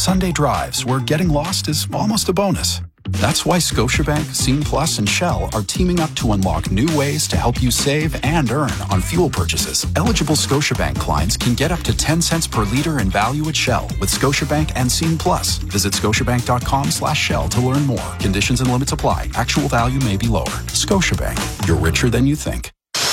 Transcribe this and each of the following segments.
Sunday drives where getting lost is almost a bonus. That's why Scotiabank, Scene Plus, and Shell are teaming up to unlock new ways to help you save and earn on fuel purchases. Eligible Scotiabank clients can get up to 10 cents per liter in value at Shell with Scotiabank and Scene Plus. Visit scotiabank.com/Shell to learn more. Conditions and limits apply. Actual value may be lower. Scotiabank. You're richer than you think.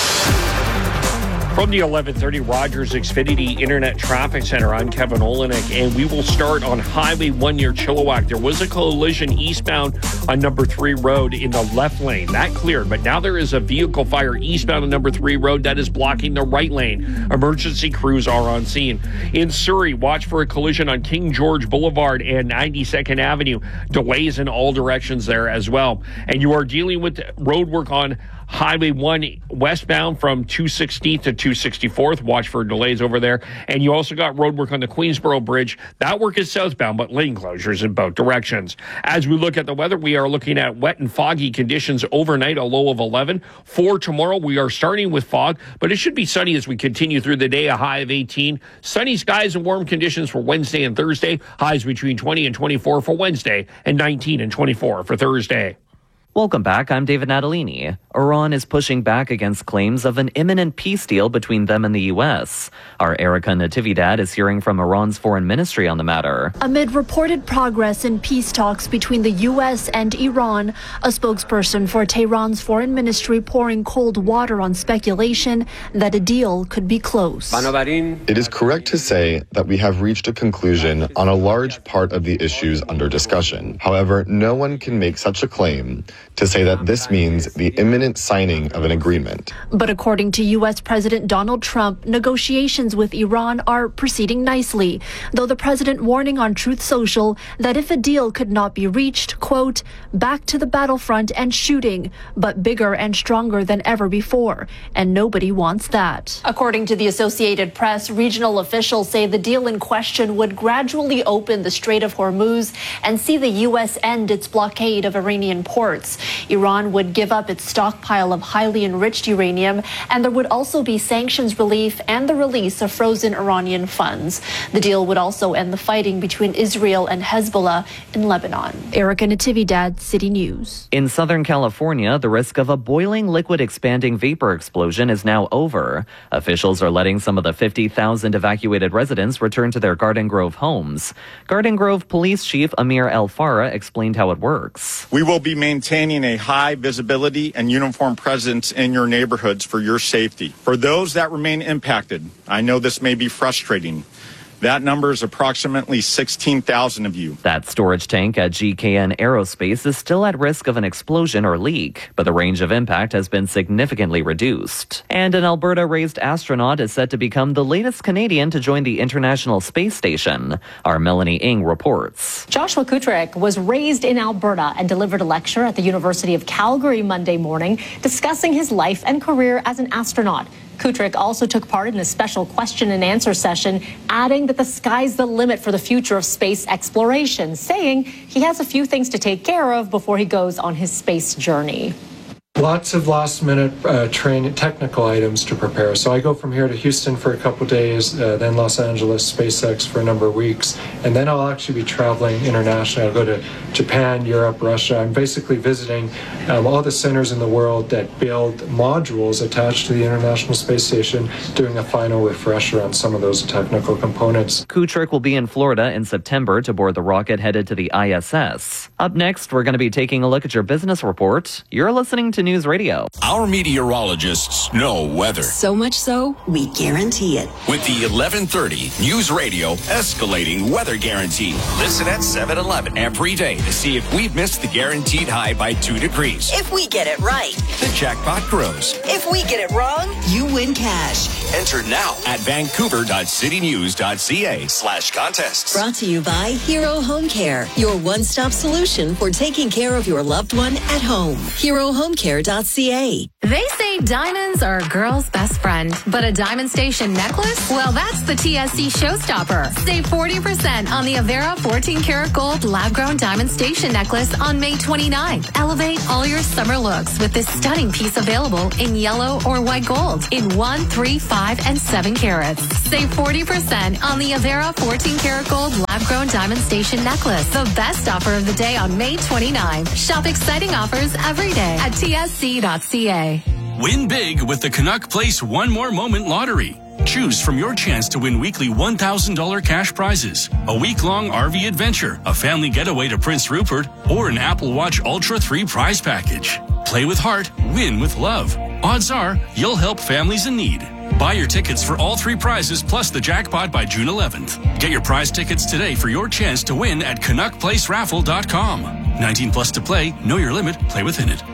From the 1130 Rogers Xfinity Internet Traffic Center, I'm Kevin Olenek, and we will start on Highway 1 near Chilliwack. There was a collision eastbound on number 3 Road in the left lane. That cleared, but now there is a vehicle fire eastbound on number 3 Road that is blocking the right lane. Emergency crews are on scene. In Surrey, watch for a collision on King George Boulevard and 92nd Avenue. Delays in all directions there as well. And you are dealing with road work on Highway 1 westbound from 260th to 264th. Watch for delays over there. And you also got road work on the Queensboro Bridge. That work is southbound, but lane closures in both directions. As we look at the weather, we are looking at wet and foggy conditions overnight, a low of 11. For tomorrow, we are starting with fog, but it should be sunny as we continue through the day, a high of 18. Sunny skies and warm conditions for Wednesday and Thursday. Highs between 20 and 24 for Wednesday and 19 and 24 for Thursday. Welcome back. I'm David Natalini. Iran is pushing back against claims of an imminent peace deal between them and the U.S. Our Erica Natividad is hearing from Iran's foreign ministry on the matter. Amid reported progress in peace talks between the U.S. and Iran, a spokesperson for Tehran's foreign ministry pouring cold water on speculation that a deal could be close. It is correct to say that we have reached a conclusion on a large part of the issues under discussion. However, no one can make such a claim to say that this means the imminent signing of an agreement. But according to U.S. President Donald Trump, negotiations with Iran are proceeding nicely, though the president warning on Truth Social that if a deal could not be reached, quote, back to the battlefront and shooting, but bigger and stronger than ever before, and nobody wants that. According to the Associated Press, regional officials say the deal in question would gradually open the Strait of Hormuz and see the U.S. end its blockade of Iranian ports. Iran would give up its stockpile of highly enriched uranium, and there would also be sanctions relief and the release of frozen Iranian funds. The deal would also end the fighting between Israel and Hezbollah in Lebanon. Erica Natividad, City News. In Southern California, the risk of a boiling liquid expanding vapor explosion is now over. Officials are letting some of the 50,000 evacuated residents return to their Garden Grove homes. Garden Grove Police Chief Amir El Farah explained how it works. We will be maintaining a high visibility and uniform presence in your neighborhoods for your safety. For those that remain impacted, I know this may be frustrating. That number is approximately 16,000 of you. That storage tank at GKN Aerospace is still at risk of an explosion or leak, but the range of impact has been significantly reduced. And an Alberta-raised astronaut is set to become the latest Canadian to join the International Space Station. Our Melanie Ng reports. Joshua Kutrick was raised in Alberta and delivered a lecture at the University of Calgary Monday morning discussing his life and career as an astronaut. Kutrick also took part in a special question and answer session, adding that the sky's the limit for the future of space exploration, saying he has a few things to take care of before he goes on his space journey. Lots of last-minute training, technical items to prepare. So I go from here to Houston for a couple days, then Los Angeles, SpaceX for a number of weeks, and then I'll actually be traveling internationally. I'll go to Japan, Europe, Russia. I'm basically visiting all the centers in the world that build modules attached to the International Space Station, doing a final refresher on some of those technical components. Kutrick will be in Florida in September to board the rocket headed to the ISS. Up next, we're going to be taking a look at your business report. You're listening to News Radio. Our meteorologists know weather. So much so, we guarantee it. With the 1130 News Radio escalating weather guarantee. Listen at 7-Eleven every day to see if we've missed the guaranteed high by 2 degrees. If we get it right, the jackpot grows. If we get it wrong, you win cash. Enter now at vancouver.citynews.ca/contests. Brought to you by Hero Home Care, your one-stop solution for taking care of your loved one at home. HeroHomeCare.ca. They say diamonds are a girl's best friend, but a Diamond Station necklace? Well, that's the TSC showstopper. Save 40% on the Avera 14 karat gold lab-grown Diamond Station necklace on May 29th. Elevate all your summer looks with this stunning piece available in yellow or white gold in 1, 3, 5, and 7 carats. Save 40% on the Avera 14 karat gold lab-grown Diamond Station necklace. The best offer of the day on May 29th. Shop exciting offers every day at tsc.ca. Win big with the Canuck Place One More Moment Lottery. Choose from your chance to win weekly $1,000 cash prizes, a week-long RV adventure, a family getaway to Prince Rupert, or an Apple Watch Ultra 3 prize package. Play with heart, win with love. Odds are you'll help families in need. Buy your tickets for all 3 prizes plus the jackpot by June 11th. Get your prize tickets today for your chance to win at CanuckPlaceRaffle.com. 19 plus to play. Know your limit. Play within it.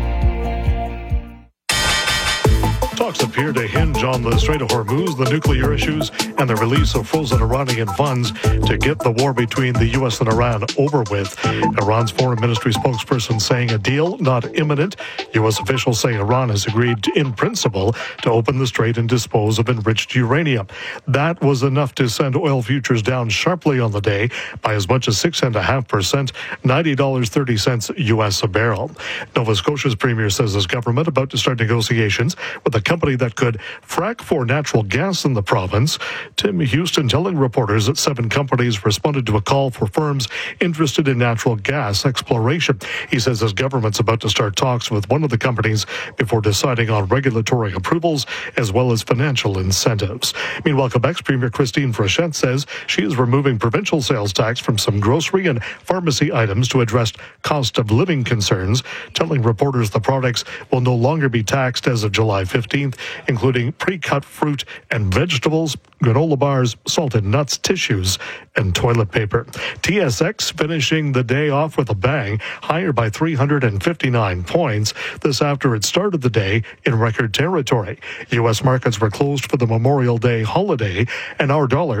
Talks appear to hinge on the Strait of Hormuz, the nuclear issues, and the release of frozen Iranian funds to get the war between the U.S. and Iran over with. Iran's foreign ministry spokesperson saying a deal not imminent. U.S. officials say Iran has agreed in principle to open the strait and dispose of enriched uranium. That was enough to send oil futures down sharply on the day by as much as 6.5%, $90.30 U.S. a barrel. Nova Scotia's premier says his government about to start negotiations with a company that could frack for natural gas in the province. Tim Houston telling reporters that 7 companies responded to a call for firms interested in natural gas exploration. He says his government's about to start talks with one of the companies before deciding on regulatory approvals as well as financial incentives. Meanwhile, Quebec's Premier Christine Frechette says she is removing provincial sales tax from some grocery and pharmacy items to address cost of living concerns, telling reporters the products will no longer be taxed as of July 15th, including pre-cut fruit and vegetables, granola bars, salted nuts, tissues, and toilet paper. TSX finishing the day off with a bang, higher by 359 points. This after it started the day in record territory. U.S. markets were closed for the Memorial Day holiday, and our dollar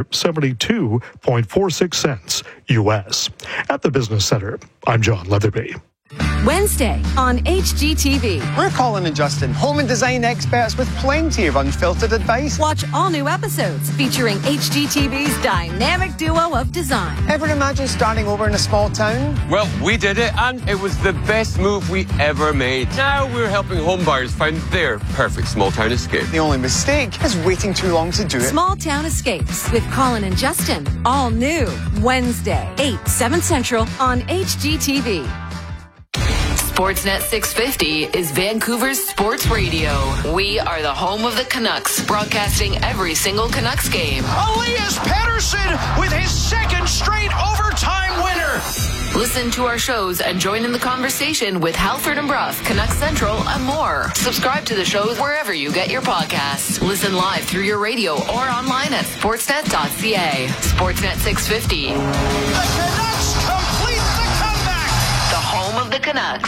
72.46 cents U.S. At the Business Center, I'm John Leatherby. Wednesday on HGTV. We're Colin and Justin, home and design experts with plenty of unfiltered advice. Watch all new episodes featuring HGTV's dynamic duo of design. Ever imagine starting over in a small town? Well, we did it, and it was the best move we ever made. Now we're helping home buyers find their perfect small town escape. The only mistake is waiting too long to do it. Small Town Escapes with Colin and Justin. All new Wednesday, 8, 7 Central on HGTV. Sportsnet 650 is Vancouver's sports radio. We are the home of the Canucks, broadcasting every single Canucks game. Elias Pettersson with his second straight overtime winner. Listen to our shows and join in the conversation with Halford and Bruff, Canucks Central, and more. Subscribe to the shows wherever you get your podcasts. Listen live through your radio or online at sportsnet.ca. Sportsnet 650. The Canucks complete the comeback. The home of the Canucks.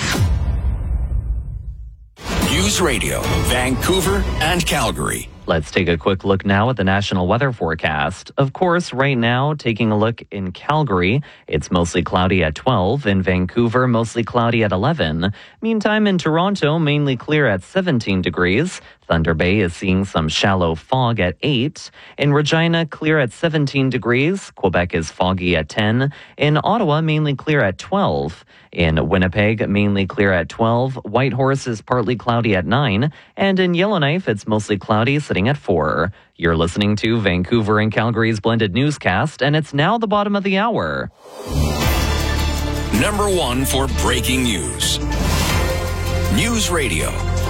News Radio, Vancouver and Calgary. Let's take a quick look now at the national weather forecast. Of course, right now, taking a look in Calgary, it's mostly cloudy at 12. In Vancouver, mostly cloudy at 11. Meantime, in Toronto, mainly clear at 17 degrees. Thunder Bay is seeing some shallow fog at 8. In Regina, clear at 17 degrees. Quebec is foggy at 10. In Ottawa, mainly clear at 12. In Winnipeg, mainly clear at 12. Whitehorse is partly cloudy at 9. And in Yellowknife, it's mostly cloudy, sitting at 4. You're listening to Vancouver and Calgary's blended newscast, and it's now the bottom of the hour. Number 1 for breaking news. News Radio.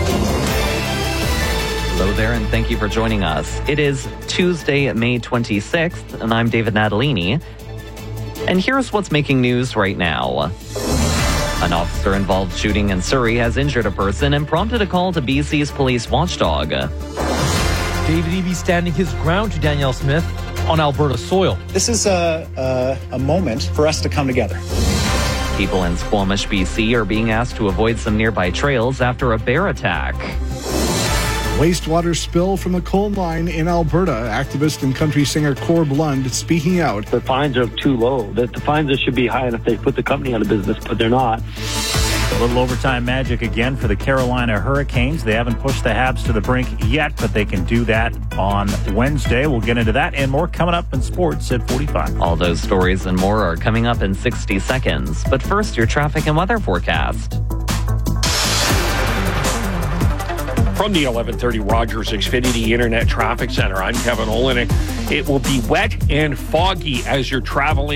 Hello there, and thank you for joining us. It is Tuesday, May 26th, and I'm David Natalini. And here's what's making news right now. An officer-involved shooting in Surrey has injured a person and prompted a call to BC's police watchdog. David Eby standing his ground to Danielle Smith on Alberta soil. This is a moment for us to come together. People in Squamish, BC are being asked to avoid some nearby trails after a bear attack. Wastewater spill from a coal mine in Alberta. Activist and country singer Corb Lund speaking out. The fines are too low. The fines should be high enough they put the company out of business, but they're not. A little overtime magic again for the Carolina Hurricanes. They haven't pushed the Habs to the brink yet, but they can do that on Wednesday. We'll get into that and more coming up in sports at 45. All those stories and more are coming up in 60 seconds. But first, your traffic and weather forecast. From the 1130 Rogers Xfinity Internet Traffic Center, I'm Kevin Olenek. It will be wet and foggy as you're traveling